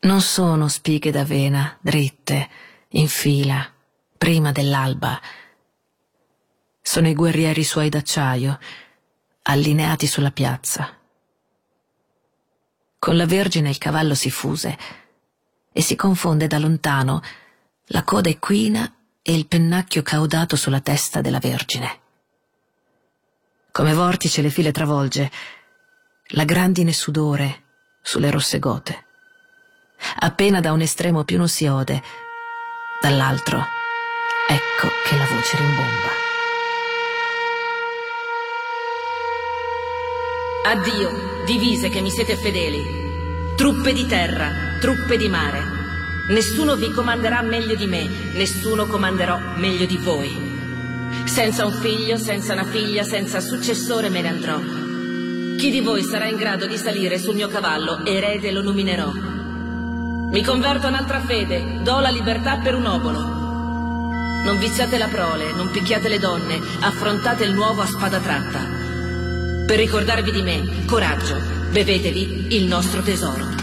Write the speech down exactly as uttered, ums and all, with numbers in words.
Non sono spighe d'avena, dritte, in fila, prima dell'alba. Sono i guerrieri suoi d'acciaio, allineati sulla piazza. Con la Vergine il cavallo si fuse e si confonde da lontano la coda equina e il pennacchio caudato sulla testa della Vergine. Come vortice le file travolge, la grandine sudore sulle rosse gote. Appena da un estremo più non si ode, dall'altro ecco che la voce rimbomba. Addio, divise che mi siete fedeli, truppe di terra, truppe di mare. Nessuno vi comanderà meglio di me, nessuno comanderò meglio di voi. Senza un figlio, senza una figlia, senza successore me ne andrò. Chi di voi sarà in grado di salire sul mio cavallo, erede lo nominerò. Mi converto a un'altra fede, do la libertà per un obolo. Non viziate la prole, non picchiate le donne, affrontate il nuovo a spada tratta. Per ricordarvi di me, coraggio, bevetevi il nostro tesoro.